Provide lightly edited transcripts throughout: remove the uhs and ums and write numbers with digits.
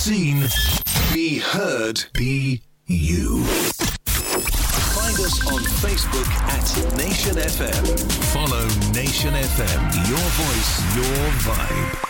seen, be heard, be you. Find us on Facebook at Nation FM. Follow Nation FM. Your voice, your vibe.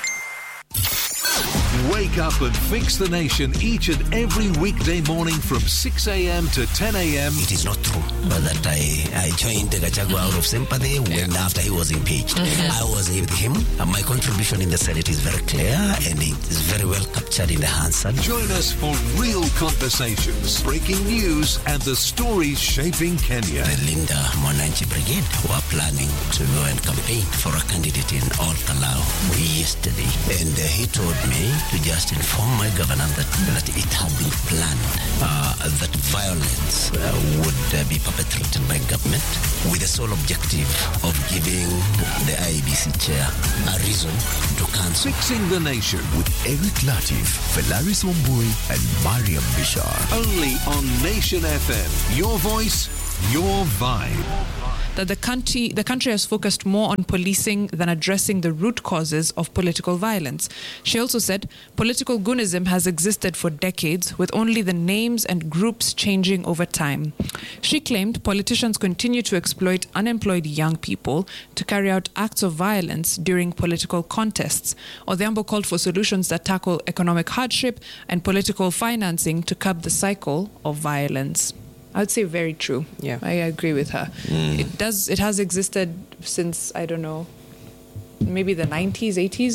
Wake up and fix the nation each and every weekday morning from 6 a.m. to 10 a.m. It is not true, but that I joined Gachagua out of sympathy when after he was impeached. I was with him. My contribution in the Senate is very clear and it is very well captured in the Hansard. Join us for real conversations, breaking news, and the stories shaping Kenya. The Linda Mwananchi Brigade were planning to go and campaign for a candidate in Ol Kalou yesterday, and he told me to just inform my governor that it had been planned, that violence would be perpetrated by government with the sole objective of giving the IEBC chair a reason to cancel. Fixing the Nation with Eric Latif, Felaris Wambui, and Mariam Bishar. Only on Nation FM. Your voice, your vibe. That the country has focused more on policing than addressing the root causes of political violence. She also said political goonism has existed for decades, with only the names and groups changing over time. She claimed politicians continue to exploit unemployed young people to carry out acts of violence during political contests. Odhiambo called for solutions that tackle economic hardship and political financing to curb the cycle of violence. I would say very true. Yeah, I agree with her. It has existed since, I don't know, maybe the 90s, 80s.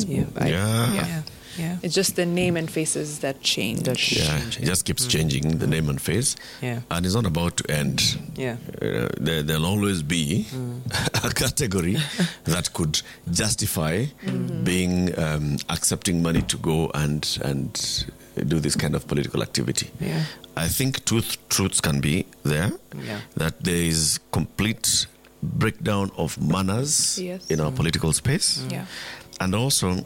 Yeah. It's just the name and faces that change. It just keeps changing the name and face. Yeah. And it's not about to end. Yeah. There'll always be a category that could justify being accepting money to go and do this kind of political activity. Yeah. I think truths can be there. Yeah. That there is complete breakdown of manners in our political space. Yeah. And also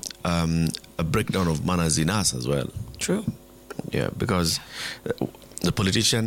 a breakdown of manners in us as well. True. Yeah, because the politician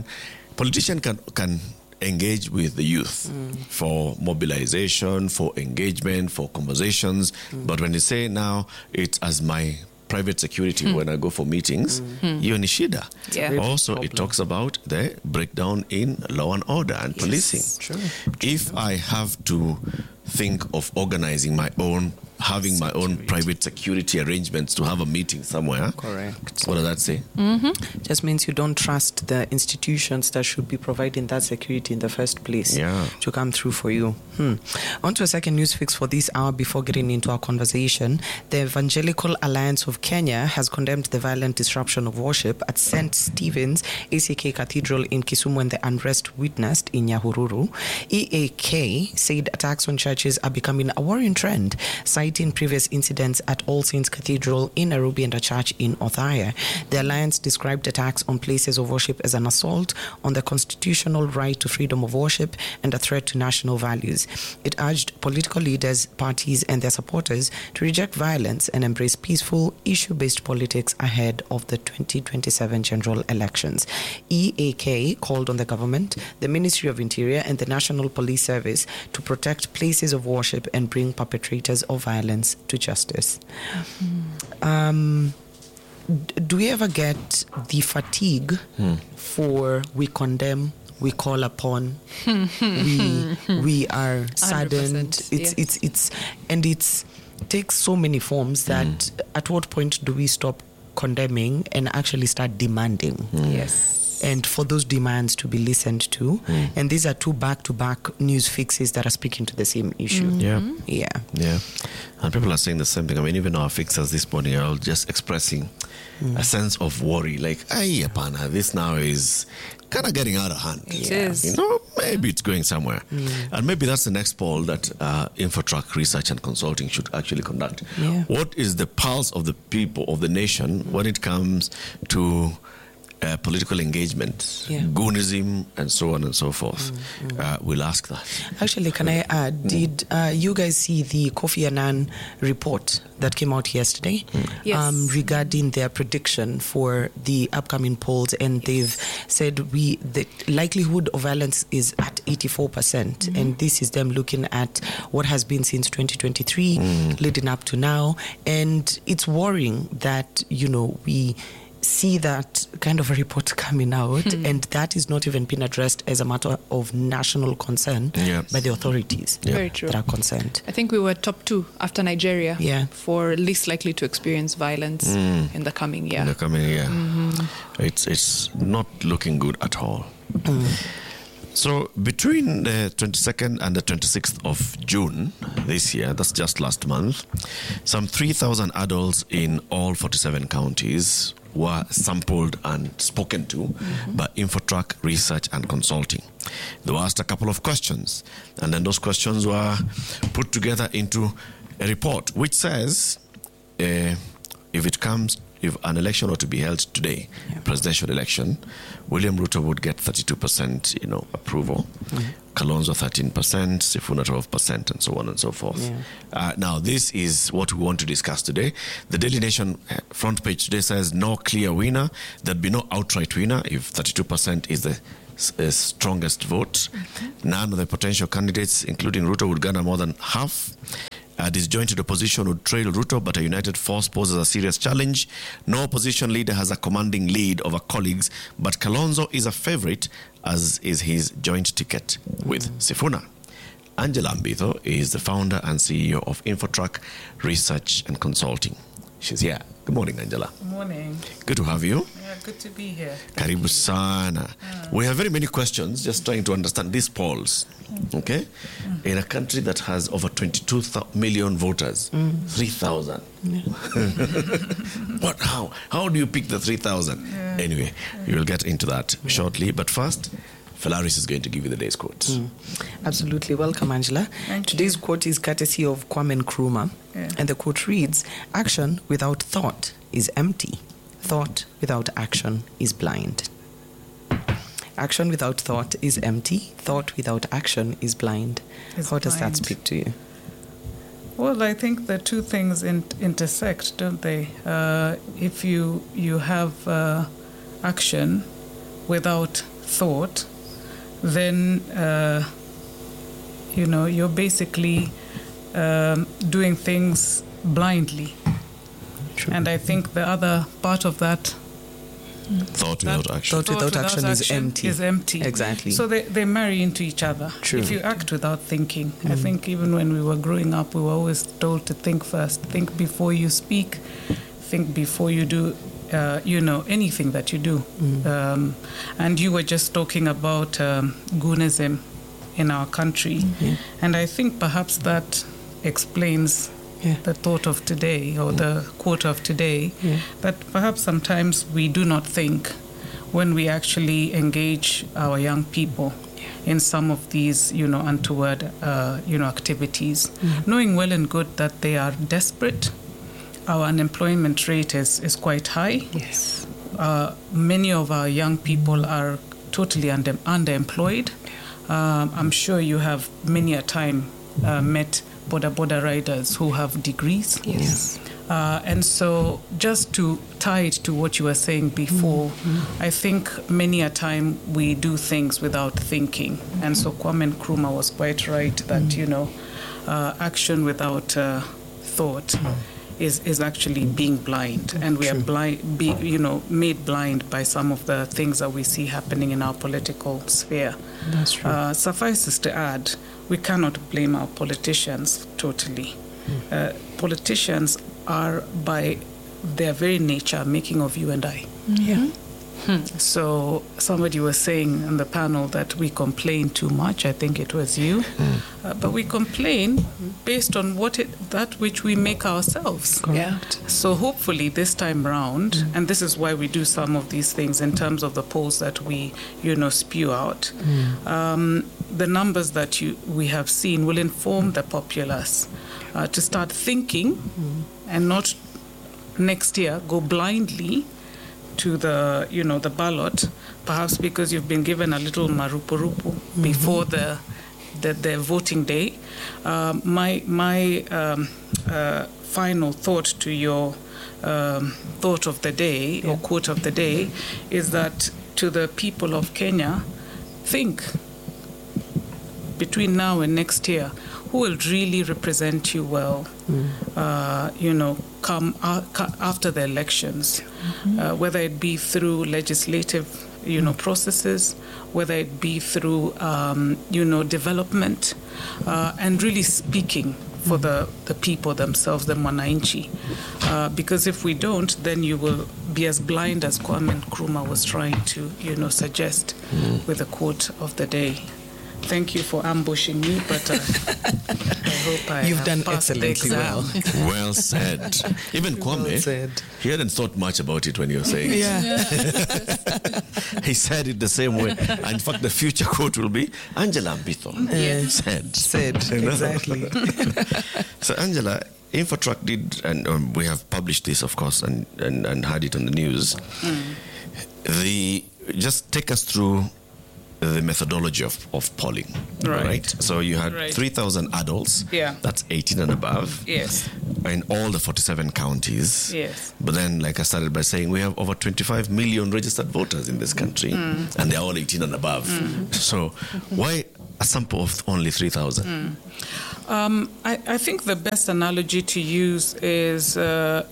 can engage with the youth for mobilization, for engagement, for conversations. But when you say now it's as my private security when I go for meetings, you're nishida. Yeah. Also, it talks about the breakdown in law and order and policing. True. If I have to think of organizing my own, having my own private security arrangements to have a meeting somewhere. Correct. What does that say? Just means you don't trust the institutions that should be providing that security in the first place to come through for you. On to a second news fix for this hour before getting into our conversation. The Evangelical Alliance of Kenya has condemned the violent disruption of worship at St. Stephen's ACK Cathedral in Kisumu and the unrest witnessed in Nyahururu. EAK said attacks on churches are becoming a worrying trend, citing previous incidents at All Saints Cathedral in Nairobi and a church in Othaya. The alliance described attacks on places of worship as an assault on the constitutional right to freedom of worship and a threat to national values. It urged political leaders, parties, and their supporters to reject violence and embrace peaceful, issue-based politics ahead of the 2027 general elections. EAK called on the government, the Ministry of Interior, and the National Police Service to protect places of worship and bring perpetrators of violence to justice. Do we ever get the fatigue for we condemn, we call upon, we are saddened? It takes so many forms that at what point do we stop condemning and actually start demanding? Yes. And for those demands to be listened to. And these are two back-to-back news fixes that are speaking to the same issue. Yeah. And people are saying the same thing. I mean, even our fixers this morning are all just expressing a sense of worry. Like, apana, this now is kind of getting out of hand. It is. You know, maybe it's going somewhere. And maybe that's the next poll that InfoTrack Research and Consulting should actually conduct. What is the pulse of the people, of the nation, when it comes to political engagement, goonism, and so on and so forth? We'll ask that. Actually, can I add, did you guys see the Kofi Annan report that came out yesterday regarding their prediction for the upcoming polls? And they've said the likelihood of violence is at 84%. And this is them looking at what has been since 2023 leading up to now. And it's worrying that, we see that kind of a report coming out, and that is not even being addressed as a matter of national concern by the authorities Very true. that are concerned. I think we were top 2 after Nigeria for least likely to experience violence in the coming year. In the coming year. It's not looking good at all. So between the 22nd and the 26th of June this year, that's just last month, some 3,000 adults in all 47 counties were sampled and spoken to by InfoTrack Research and Consulting. They were asked a couple of questions, and then those questions were put together into a report which says if an election were to be held today, presidential election, William Ruto would get 32%, approval. Kalonzo 13%, Sifuna 12%, and so on and so forth. Now, this is what we want to discuss today. The Daily Nation front page today says no clear winner. There'd be no outright winner if 32% is the strongest vote. None of the potential candidates, including Ruto, would garner more than half. Disjointed opposition would trail Ruto, but a united force poses a serious challenge. No opposition leader has a commanding lead over colleagues, but Kalonzo is a favorite, as is his joint ticket with Sifuna. Angela Mbitho is the founder and CEO of InfoTrack Research and Consulting. She's here. Good morning, Angela. Good morning. Good to have you. Yeah, good to be here. Karibu sana. We have very many questions, just trying to understand these polls. Okay? In a country that has over 22 million voters, 3,000. What? How do you pick the 3,000? Anyway, we will get into that shortly. But first, Felaris is going to give you the day's quotes. Absolutely. Welcome, Angela. Today's quote is courtesy of Kwame Nkrumah. And the quote reads, "Action without thought is empty. Thought without action is blind." Action without thought is empty. Thought without action is blind. How does that speak to you? Well, I think the two things intersect, don't they? If you have action without thought, then you're basically doing things blindly. True. And I think the other part of that thought without action. Thought without action is empty. Is empty. Exactly. So they marry into each other. True. If you act without thinking, I think even when we were growing up, we were always told to think first. Think before you speak. Think before you do anything that you do. And you were just talking about goonism in our country. And I think perhaps that explains the thought of today, or the quote of today, that perhaps sometimes we do not think when we actually engage our young people in some of these, untoward, activities, knowing well and good that they are desperate. Our unemployment rate is quite high. Yes. Many of our young people are totally underemployed. I'm sure you have many a time met boda riders who have degrees. Yes. And so just to tie it to what you were saying before, I think many a time we do things without thinking. And so Kwame Nkrumah was quite right that, action without thought is actually being blind. And we are made blind by some of the things that we see happening in our political sphere. That's true. Suffices to add, we cannot blame our politicians totally. Politicians are, by their very nature, making of you and I. So somebody was saying on the panel that we complain too much. I think it was you. But we complain based on that which we make ourselves. Correct. So hopefully this time round, and this is why we do some of these things in terms of the polls that we, spew out, the numbers that we have seen will inform the populace to start thinking and not next year go blindly to the the ballot, perhaps because you've been given a little marupurupu before the voting day. My final thought to your thought of the day or quote of the day is that to the people of Kenya, think between now and next year, who will really represent you well, come after the elections, whether it be through legislative, processes, whether it be through, development, and really speaking for the people themselves, the Mwananchi. Because if we don't, then you will be as blind as Kwame Nkrumah was trying to, suggest with the quote of the day. Thank you for ambushing me, but I hope You've done excellently well. Well said. Even Kwame, he hadn't thought much about it when you were saying it. Yeah. He said it the same way. And in fact, the future quote will be, Angela Mbitho said. Exactly. So, Angela, Infotrack did, and we have published this, of course, and had it on the news. Just take us through the methodology of polling, right? So you had 3,000 adults, that's 18 and above, in all the 47 counties. But then, like I started by saying, we have over 25 million registered voters in this country, and they're all 18 and above. So why a sample of only 3,000? I think the best analogy to use is, that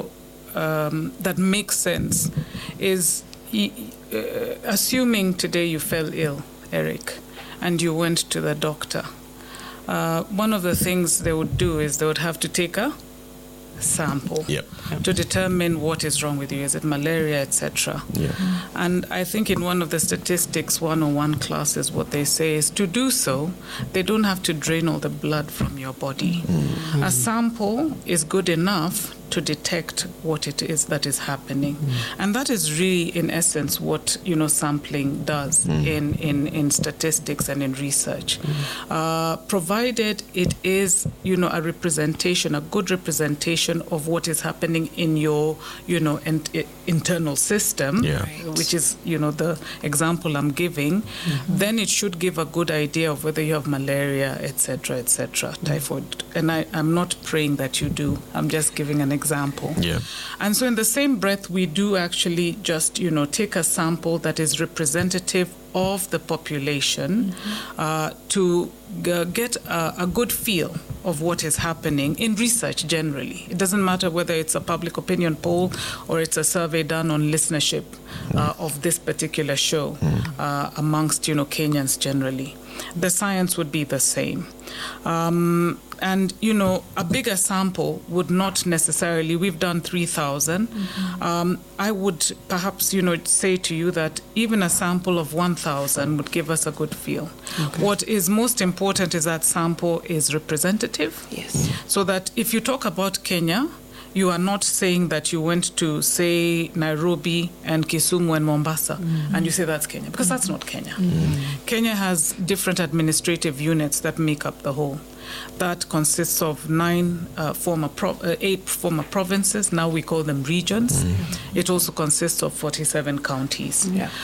makes sense, is assuming today you fell ill, Eric, and you went to the doctor. One of the things they would do is they would have to take a sample to determine what is wrong with you. Is it malaria, etc.? And I think in one of the statistics 101 classes, what they say is to do so, they don't have to drain all the blood from your body. A sample is good enough to detect what it is that is happening. And that is really, in essence, what, sampling does in statistics and in research. Provided it is, a representation, a good representation of what is happening in your, internal system, which is, the example I'm giving, then it should give a good idea of whether you have malaria, etc., typhoid. And I'm not praying that you do. I'm just giving an example. And so in the same breath, we do actually just, take a sample that is representative of the population to get a good feel of what is happening in research generally. It doesn't matter whether it's a public opinion poll or it's a survey done on listenership of this particular show amongst, Kenyans generally. The science would be the same. And, a bigger sample would not necessarily, we've done 3,000. I would perhaps, say to you that even a sample of 1,000 would give us a good feel. What is most important is that sample is representative. So that if you talk about Kenya, you are not saying that you went to, say, Nairobi and Kisumu and Mombasa, and you say that's Kenya, because that's not Kenya. Kenya has different administrative units that make up the whole. That consists of 8 former provinces. Now we call them regions. It also consists of 47 counties.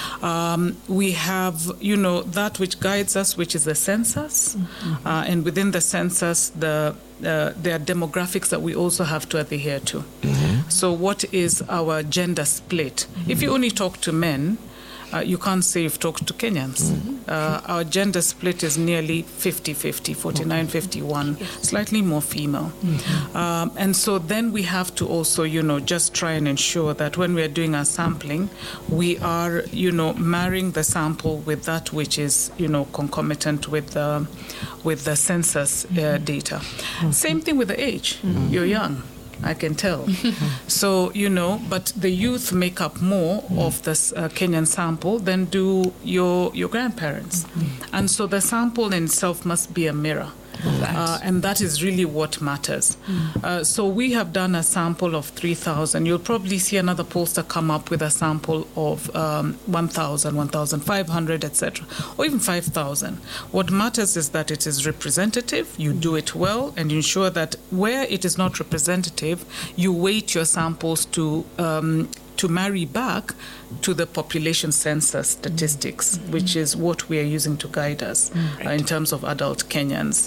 We have, that which guides us, which is the census. And within the census, there are demographics that we also have to adhere to. So what is our gender split? If you only talk to men, you can't say you've talked to Kenyans. Our gender split is nearly 50-50, 49-51, slightly more female. And so then we have to also, just try and ensure that when we are doing our sampling, we are, marrying the sample with that which is, concomitant with the census data. Same thing with the age. You're young, I can tell. So, but the youth make up more of this Kenyan sample than do your grandparents. And so the sample in itself must be a mirror. And that is really what matters. So we have done a sample of 3,000. You'll probably see another pollster come up with a sample of 1,000, 1,500, etc., or even 5,000. What matters is that it is representative, you do it well, and ensure that where it is not representative, you weight your samples to marry back to the population census statistics, which is what we are using to guide us in terms of adult Kenyans.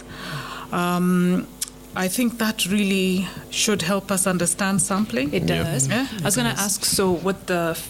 I think that really should help us understand sampling. It does. I was going to ask, so what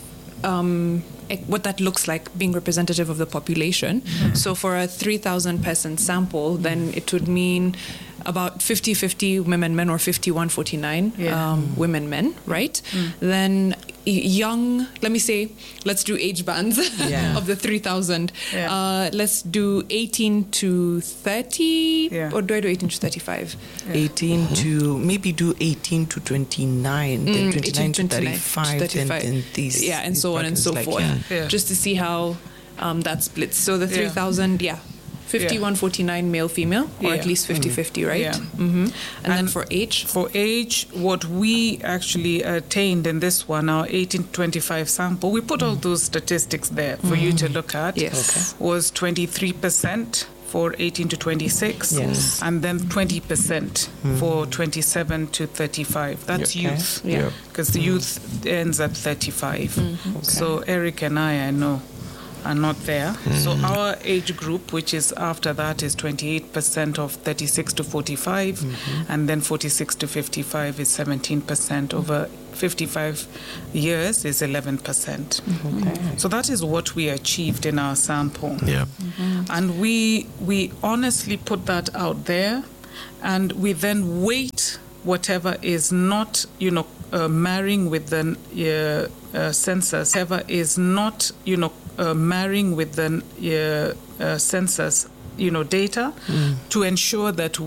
that looks like being representative of the population. So for a 3,000 person sample, then it would mean about 50-50 women, men, or 51-49 women, men, right? Then young, let's do age bands of the 3,000. Let's do 18 to 30, or do I do 18 to 35? 18 to, maybe do 18 to 29, then 29 to 35, and these. Yeah, and so on and so forth. Just to see how that splits. So the 3,000, 51-49 male female, or at least 50-50, right? And then for age? For age, what we actually attained in this one, our 18-25 sample, we put all those statistics there for you to look at, was 23% for 18 to 26, and then 20% for 27 to 35. That's youth, because the youth ends at 35. So Eric and I know, are not there. So our age group, which is after that, is 28% of 36 to 45, and then 46 to 55 is 17%. Over 55 years is 11%. So that is what we achieved in our sample. And we honestly put that out there, and we then weight whatever is not, marrying with the census, whatever is not, marrying with the census, data, to ensure that